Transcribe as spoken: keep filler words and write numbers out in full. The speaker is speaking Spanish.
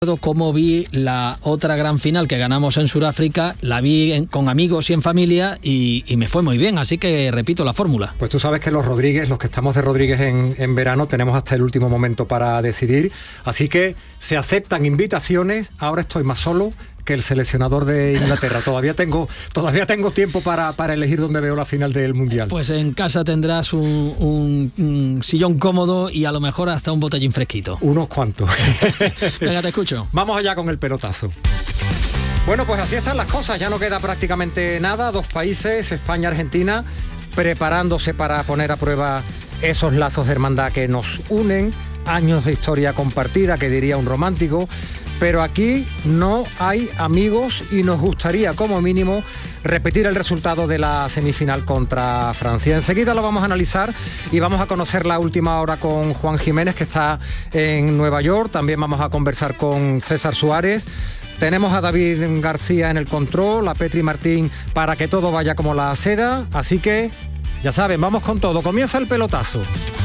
Como vi la otra gran final que ganamos en Sudáfrica, la vi en, con amigos y en familia y, y me fue muy bien, así que repito la fórmula. Pues tú sabes que los Rodríguez, los que estamos de Rodríguez en, en verano, tenemos hasta el último momento para decidir, así que se aceptan invitaciones. Ahora estoy más solo que el seleccionador de Inglaterra. Todavía tengo, todavía tengo tiempo para, para elegir dónde veo la final del Mundial. Pues en casa tendrás un, un, un sillón cómodo y a lo mejor hasta un botellín fresquito. Unos cuantos. Venga, te escucho. Vamos allá con el pelotazo. Bueno, pues así están las cosas. Ya no queda prácticamente nada. Dos países, España y Argentina, preparándose para poner a prueba esos lazos de hermandad que nos unen. Años de historia compartida, que diría un romántico. Pero aquí no hay amigos y nos gustaría, como mínimo, repetir el resultado de la semifinal contra Francia. Enseguida lo vamos a analizar y vamos a conocer la última hora con Juan Jiménez, que está en Nueva York. También vamos a conversar con César Suárez. Tenemos a David García en el control, a Petri Martín para que todo vaya como la seda. Así que, ya saben, vamos con todo. Comienza el pelotazo.